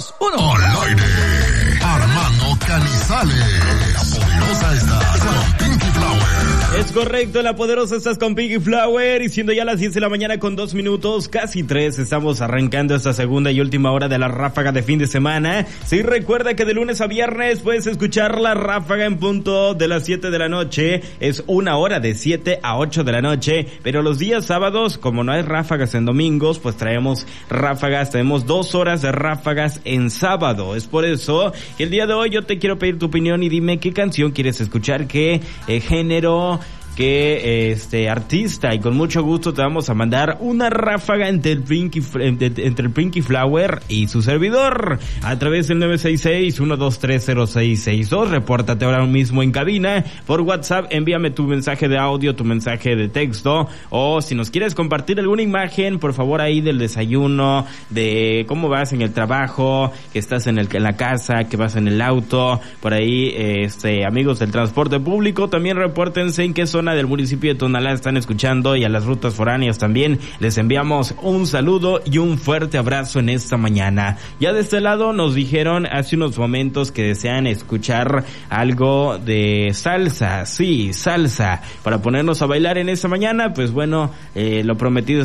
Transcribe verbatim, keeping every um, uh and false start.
Uno. Al aire, Armando Canizales. La poderosa está con Pinky Flower. Es correcto, la poderosa estás con Pinky Flower. Y siendo ya las diez de la mañana con dos minutos, casi tres, estamos arrancando esta segunda y última hora de la ráfaga de fin de semana. Sí, recuerda que de lunes a viernes puedes escuchar la ráfaga en punto de las siete de la noche. Es una hora de siete a ocho de la noche. Pero los días sábados, como no hay ráfagas en domingos, pues traemos ráfagas. Tenemos dos horas de ráfagas en sábado. Es por eso que el día de hoy yo te quiero pedir tu opinión y dime qué canción quieres escuchar, qué eh, género, que este artista, y con mucho gusto te vamos a mandar una ráfaga entre el Pinky, entre el Pinky Flower y su servidor a través del nueve seis seis, uno dos tres, cero seis seis dos. Repórtate ahora mismo en cabina por WhatsApp, envíame tu mensaje de audio, tu mensaje de texto, o si nos quieres compartir alguna imagen, por favor, ahí del desayuno, de cómo vas en el trabajo, que estás en el en la casa, que vas en el auto, por ahí, este amigos del transporte público, también repórtense en qué zona del municipio de Tonalá están escuchando, y a las rutas foráneas también les enviamos un saludo y un fuerte abrazo en esta mañana. Ya de este lado nos dijeron hace unos momentos que desean escuchar algo de salsa, sí, salsa, para ponernos a bailar en esta mañana. Pues bueno, eh, lo prometido